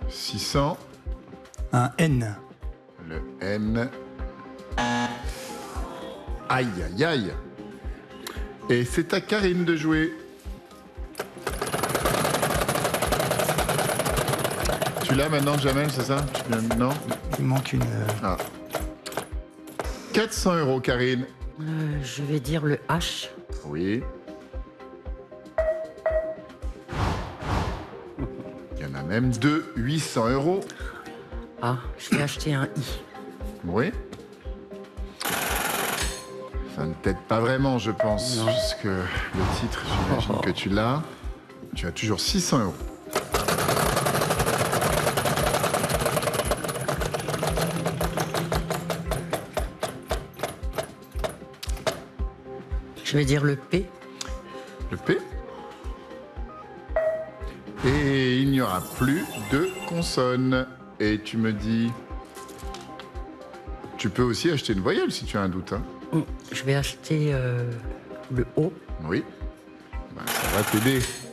600. Un N. Le N. Aïe, aïe, aïe. Et c'est à Karine de jouer. Tu l'as maintenant, Jamel, c'est ça? Non? Il manque une... Ah. 400 €, Karine. Je vais dire le H. Oui. Il y en a même deux, 800 €. Ah, je vais acheter un I. Oui. Ça ne t'aide pas vraiment, je pense, Non. puisque le titre, j'imagine que tu l'as. Tu as toujours 600 €. Je vais dire le P. Le P. Et il n'y aura plus de consonnes. Et tu me dis... Tu peux aussi acheter une voyelle si tu as un doute. Hein. Je vais acheter le O. Oui. Ben, ça va t'aider.